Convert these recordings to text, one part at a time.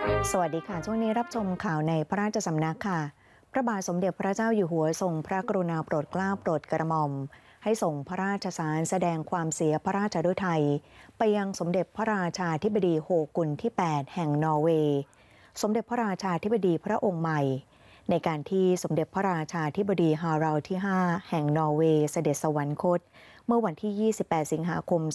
สวัสดีค่ะช่วงนี้รับชมข่าวในพระราชสำนักค่ะพระบาทสมเด็จพระเจ้าอยู่หัวทรงพระกรุณาโปรดเกล้าโปรดกระหม่อมให้ส่งพระราชสารแสดงความเสียพระราชฤทัยไปยังสมเด็จพระราชาธิบดีโฮกุนที่ 8 แห่งนอร์เวย์สมเด็จพระราชาธิบดีพระองค์ใหม่ในการที่สมเด็จพระราชาธิบดีฮาราลที่ 5 แห่งนอร์เวย์เสด็จสวรรคตเมื่อวันที่ 28 สิงหาคม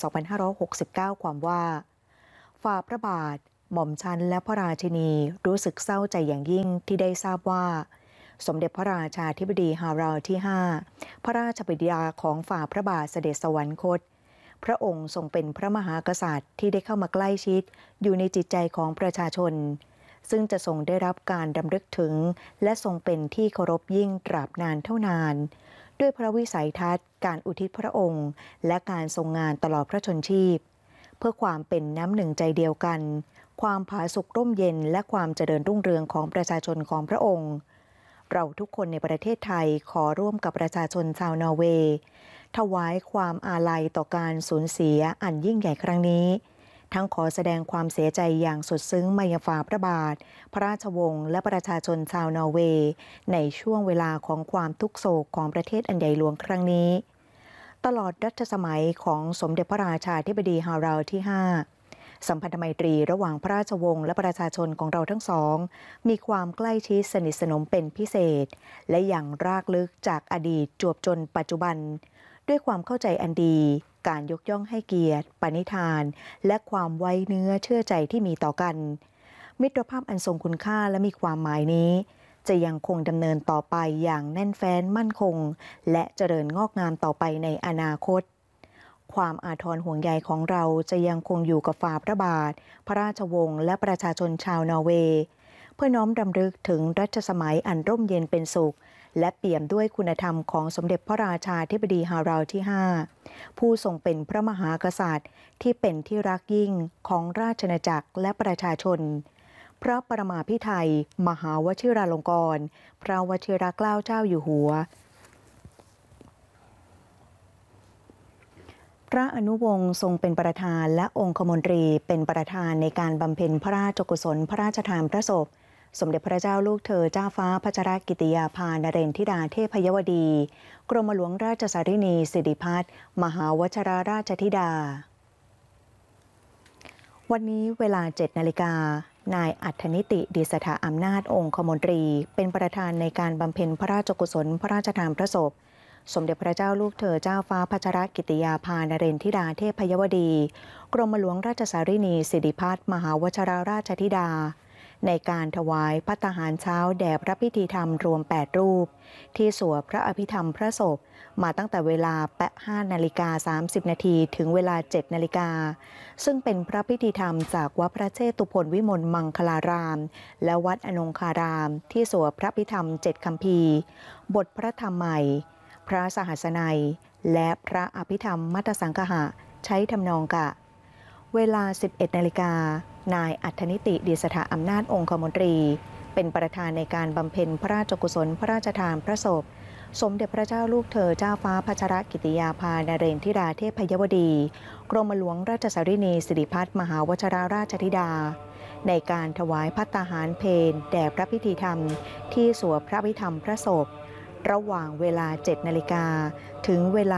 2569 ความว่าฝ่าพระบาทหม่อมชันและพระราชินีรู้สึกเศร้าใจอย่างยิ่งที่ได้ทราบว่าสมเด็จพระราชาธิบดีฮาราลที่ 5 พระราชบิดาของฝ่าพระบาทเสด็จสวรรคตพระองค์ทรงเป็นพระมหากษัตริย์ที่ได้เข้ามาใกล้ชิดอยู่ในจิตใจของประชาชนซึ่งจะทรงได้รับการรำลึกถึงและทรงเป็นที่เคารพยิ่งตราบนานเท่านานด้วยพระวิสัยทัศน์การอุทิศพระองค์และการทรงงานตลอดพระชนชีพเพื่อความเป็นน้ำหนึ่งใจเดียวกันความผาสุกร่มเย็นและความเจริญรุ่งเรืองของประชาชนของพระองค์เราทุกคนในประเทศไทยขอร่วมกับประชาชนชาวนอร์เวย์ถวายความอาลัยต่อการสูญเสียอันยิ่งใหญ่ครั้งนี้ทั้งขอแสดงความเสียใจอย่างสุดซึ้งมายังฝ่าพระบาทพระราชวงศ์และประชาชนชาวนอร์เวย์ในช่วงเวลาของความทุกโศกของประเทศอันใหญ่หลวงครั้งนี้ตลอดรัชสมัยของสมเด็จพระราชาธิบดีฮาราลที่ 5สัมพันธไมตรีระหว่างพระราชวงศ์และประชาชนของเราทั้งสองมีความใกล้ชิดสนิทสนมเป็นพิเศษและอย่างรากลึกจากอดีตจวบจนปัจจุบันด้วยความเข้าใจอันดีการยกย่องให้เกียรติปณิธานและความไว้เนื้อเชื่อใจที่มีต่อกันมิตรภาพอันทรงคุณค่าและมีความหมายนี้จะยังคงดำเนินต่อไปอย่างแน่นแฟ้นมั่นคงและเจริญงอกงามต่อไปในอนาคตความอาทรห่วงใยของเราจะยังคงอยู่กับฝ่าพระบาทพระราชวงศ์และประชาชนชาวนอร์เวย์เพื่อน้อมรำลึกถึงรัชสมัยอันร่มเย็นเป็นสุขและเปี่ยมด้วยคุณธรรมของสมเด็จพระราชาธิบดีฮาราลที่ 5 ผู้ทรงเป็นพระมหากษัตริย์ที่เป็นที่รักยิ่งของราชอาณาจักรและประชาชนพระปรมาภิไธยมหาวชิราลงกรณ์พระวชิรเกล้าเจ้าอยู่หัวพระอนุวงศ์ทรงเป็นประธานและองคมนตรีเป็นประธานในการบำเพ็ญพระราชกุศลพระราชทานพระศพสมเด็จพระเจ้าลูกเธอเจ้าฟ้าพัชรกิติยาภานเรนธิดาเทพยวดีกรมหลวงราชสารินีสิริพัฒน์มหาวชิราราชธิดาวันนี้เวลา 7 นาฬิกานายอัธนิติดิษฐาอำนาจองคมนตรีเป็นประธานในการบำเพ็ญพระราชกุศลพระราชทานพระศพสมเด็จพระเจ้าลูกเธอเจ้าฟ้าพัชรกิติยาภานเรนธิดาเทพยวดีกรมหลวงราชสารินีสิริพัฒน์มหาวชิราราชธิดาในการถวายภัตตาหารเช้าแด่พระพิธีธรรมรวม 8 รูปที่สวดพระอภิธรรมพระศพมาตั้งแต่เวลา 5:30 นาทีถึงเวลา 7 นาฬิกาซึ่งเป็นพระพิธีธรรมจากวัดพระเชตุพนวิมลมังคลารามและวัดอนงคารามที่สวดพระอภิธรรม 7 คัมภีร์บทพระธรรมใหม่พระสหัสนัยและพระอภิธรรมมัตตสังคหะใช้ทำนองกะเวลา 11 นาฬิกานายอัธนิติดิษฐาอำนาจองคมนตรีเป็นประธานในการบำเพ็ญพระราชกุศลพระราชทานพระศพสมเด็จพระเจ้าลูกเธอเจ้าฟ้าพัชรกิติยาภานเรนธิดาเทพยวดีกรมหลวงราชสารินีสิริพัฒน์มหาวชิราราชธิดาในการถวายภัตตาหารเพลแด่พระพิธีธรรมที่สวดพระอภิธรรมพระศพระหว่างเวลา 7 นาฬิกาถึงเวลา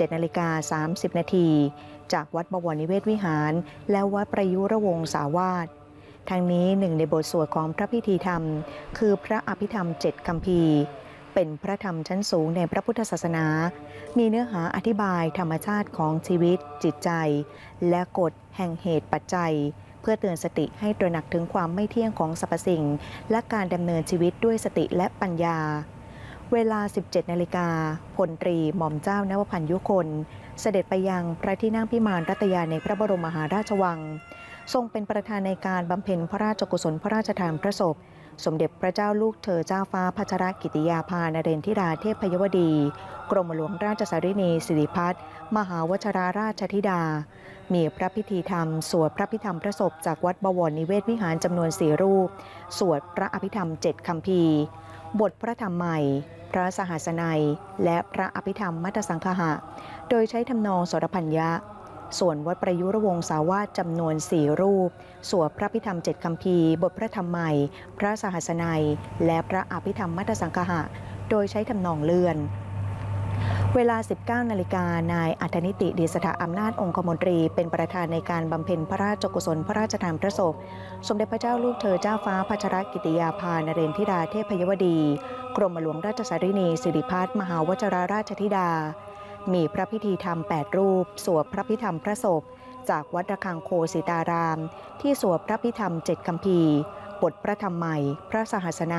17:30 นาทีจากวัดบวรนิเวศวิหารและวัดประยุรวงศาวาสทั้งนี้หนึ่งในบทสวดของพระพิธีธรรมคือพระอภิธรรม 7 คัมภีร์เป็นพระธรรมชั้นสูงในพระพุทธศาสนามีเนื้อหาอธิบายธรรมชาติของชีวิตจิตใจและกฎแห่งเหตุปัจจัยเพื่อเตือนสติให้ตระหนักถึงความไม่เที่ยงของสรรพสิ่งและการดำเนินชีวิตด้วยสติและปัญญาเวลา 17 นาฬิกาพลตรีหม่อมเจ้านวพันธ์ยุคนเสด็จไปยังพระที่นั่งพิมานรัตยาในพระบรมมหาราชวังทรงเป็นประธานในการบำเพ็ญพระราชกุศลพระราชทานพระศพสมเด็จพระเจ้าลูกเธอเจ้าฟ้าพัชรกิติยาภานเรนธิดาเทพยวดีกรมหลวงราชสารินีสิริพัฒน์มหาวชิราราชธิดามีพระพิธีธรรมสวดพระอภิธรรมพระศพจากวัดบวรนิเวศวิหารจำนวน 4 รูปสวดพระอภิธรรม 7 คัมภีร์บทพระธรรมใหม่พระสหัสนัยและพระอภิธรรมมัตตสังคหะโดยใช้ทำนองสรพัญญะส่วนวัดประยุรวงศาวาสจำนวน4รูปสวดพระพิธรรม7 คัมภีร์บทพระธรรมใหม่พระสหัสนัยและพระอภิธรรมมัทธสังฆะโดยใช้ทำนองเลื่อนเวลา 19 นาฬิกานายอัธนิติ ดิษฐอำนาจองคมนตรีเป็นประธานในการบำเพ็ญพระราชกุศลพระราชทานพระศพสมเด็จพระเจ้าลูกเธอเจ้าฟ้าพัชรกิติยาภานเรนธิดาเทพยวดี กรมหลวงราชสารินีสิริพัฒน์มหาวชิรราชธิดามีพระพิธีธรรม8 รูปสวดพระพิธรรมพระศพจากวัดระฆังโคสิตารามที่สวดพระพิธรรม7 คัมภีร์บทพระธรรมใหม่พระสหัสนัย